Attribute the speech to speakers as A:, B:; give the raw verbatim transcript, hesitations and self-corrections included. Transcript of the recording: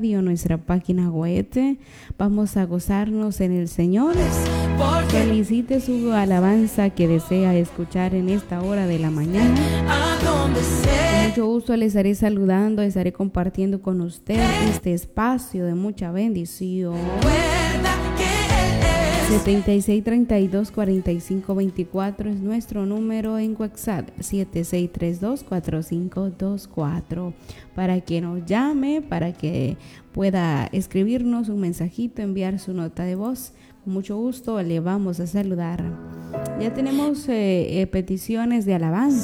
A: radio, nuestra página web. Vamos a gozarnos en el Señor. Felicite su alabanza que desea escuchar en esta hora de la mañana. Con mucho gusto le estaré saludando, estaré compartiendo con usted este espacio de mucha bendición. setenta y seis, treinta y dos, cuarenta y cinco, veinticuatro es nuestro número en WhatsApp, siete seis tres dos, cuatro cinco dos cuatro, para que nos llame, para que pueda escribirnos un mensajito, enviar su nota de voz. Con mucho gusto le vamos a saludar. Ya tenemos eh, eh, peticiones de alabanza.